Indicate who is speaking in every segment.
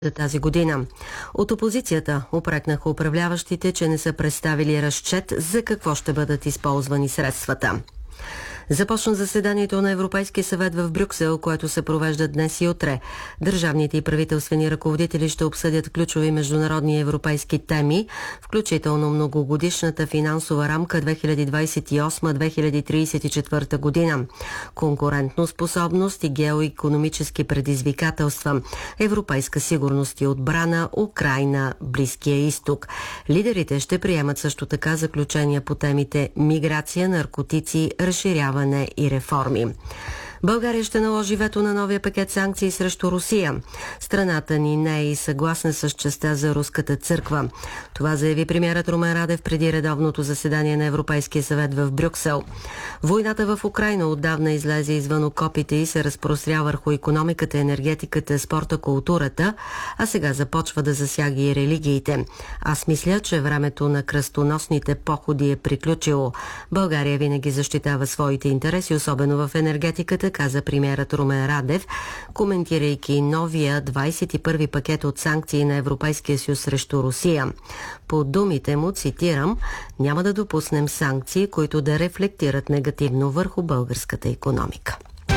Speaker 1: за тази година. От опозицията упрекнаха управляващите, че не са представили разчет за какво ще бъдат използвани средствата. Започна заседанието на Европейския съвет в Брюксел, което се провежда днес и утре. Държавните и правителствени ръководители ще обсъдят ключови международни европейски теми, включително многогодишната финансова рамка 2028-2034 година, конкурентноспособност и геоикономически предизвикателства, европейска сигурност и отбрана, Украйна, Близкия изток. Лидерите ще приемат също така заключения по темите миграция, наркотици, разширяване и реформи. България ще наложи вето на новия пакет санкции срещу Русия. Страната ни не е и съгласна с частта за руската църква. Това заяви премиерът Румен Радев преди редовното заседание на Европейския съвет в Брюксел. Войната в Украйна отдавна излезе извън окопите и се разпростря върху икономиката, енергетиката, спорта, културата, а сега започва да засяга и религиите. Аз мисля, че времето на кръстоносните походи е приключило. България винаги защитава своите интереси, особено в енергетиката, каза премиерът Румен Радев, коментирайки новия 21-ви пакет от санкции на Европейския съюз срещу Русия. По думите му, цитирам, няма да допуснем санкции, които да рефлектират негативно върху българската икономика.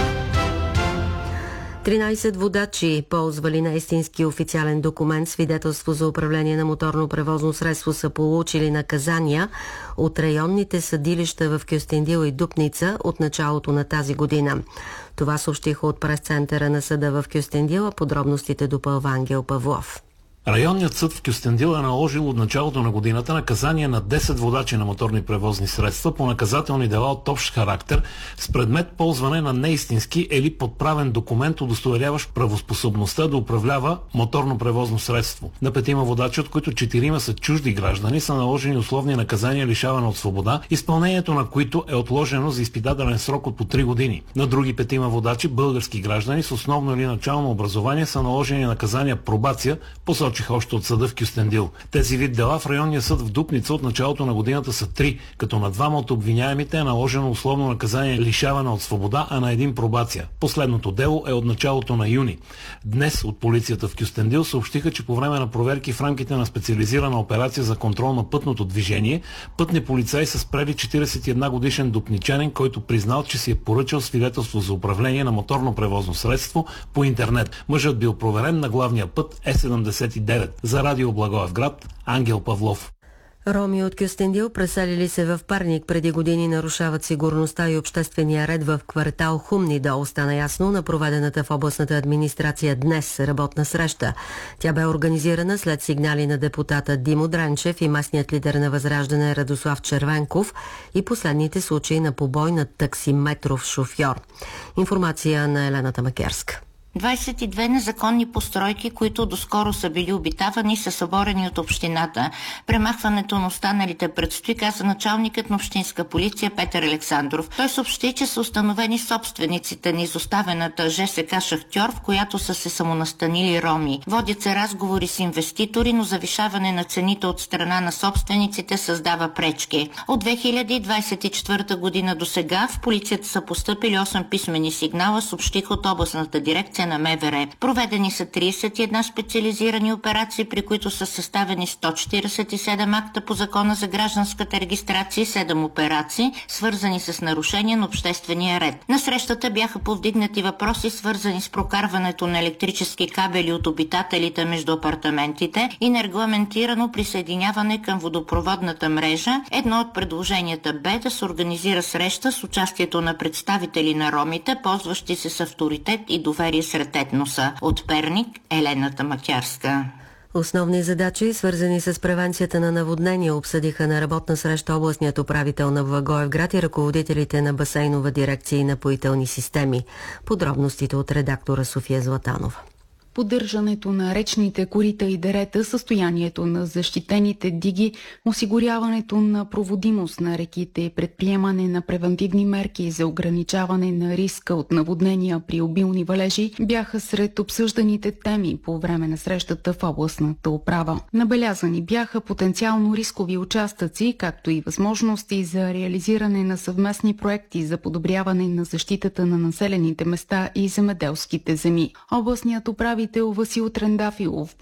Speaker 1: 13 водачи, ползвали неистински официален документ, свидетелство за управление на моторно превозно средство, са получили наказания от районните съдилища в Кюстендил и Дупница от началото на тази година. Това съобщиха от прес-центъра на съда в Кюстендил, а подробностите допълва Ангел Павлов.
Speaker 2: Районният съд в Кюстендил е наложил от началото на годината наказание на 10 водачи на моторни превозни средства по наказателни дела от общ характер с предмет ползване на неистински или подправен документ, удостоверяващ правоспособността да управлява моторно превозно средство. На 5 водачи, от които 4 са чужди граждани, са наложени условни наказания лишаване от свобода, изпълнението на които е отложено за изпитателен срок от по 3 години. На други 5 водачи, български граждани с основно или начално образование, са наложени наказания пробация, посочиха още от съда в Кюстендил. Тези вид дела в районния съд в Дупница от началото на годината са 3, като на 2 от обвиняемите е наложено условно наказание лишаване от свобода, а на 1 пробация. Последното дело е от началото на юни. Днес от полицията в Кюстендил съобщиха, че по време на проверки в рамките на специализирана операция за контрол на пътното движение, пътни полицаи са спрели 41 годишен дупничанин, който признал, че си е поръчал свидетелство за управление на моторно превозно средство по интернет. Мъжът бил проверен на главния път Е79. За радио Благоевград, Ангел Павлов.
Speaker 1: Роми от Кюстендил, преселили се в Перник преди години, нарушават сигурността и обществения ред в квартал Хумни дол, стана ясно на проведената в областната администрация днес работна среща. Тя бе организирана след сигнали на депутата Димо Дренчев и местният лидер на Възраждане Радослав Червенков и последните случаи на побой на таксиметров шофьор. Информация на Елена Тамакерска.
Speaker 3: 22 незаконни постройки, които доскоро са били обитавани, са съборени от общината. Премахването на останалите предстои, каза началникът на общинска полиция Петър Александров. Той съобщи, че са установени собствениците на изоставената ЖСК Шахтьор, в която са се самонастанили роми. Водят се разговори с инвеститори, но завишаване на цените от страна на собствениците създава пречки. От 2024 година до сега в полицията са постъпили 8 писмени сигнала, съобщиха от областната дирекция на МВР. Проведени са 31 специализирани операции, при които са съставени 147 акта по Закона за гражданската регистрация и 7 операции, свързани с нарушение на обществения ред. На срещата бяха повдигнати въпроси, свързани с прокарването на електрически кабели от обитателите между апартаментите и нерегламентирано присъединяване към водопроводната мрежа. Едно от предложенията бе да се организира среща с участието на представители на ромите, ползващи се с авторитет и доверие сред етноса. От Перник, Елена Тамакерска.
Speaker 1: Основни задачи, свързани с превенцията на наводнения, обсъдиха на работна среща областният управител на Благоевград и ръководителите на басейнова дирекция и напоителни системи. Подробностите от редактора София Златанова.
Speaker 4: Поддържането на речните корита и дерета, състоянието на защитените диги, осигуряването на проводимост на реките и предприемане на превентивни мерки за ограничаване на риска от наводнения при обилни валежи бяха сред обсъжданите теми по време на срещата в областната управа. Набелязани бяха потенциално рискови участъци, както и възможности за реализиране на съвместни проекти за подобряване на защитата на населените места и земеделските земи. Областният управител Васил Трендафилов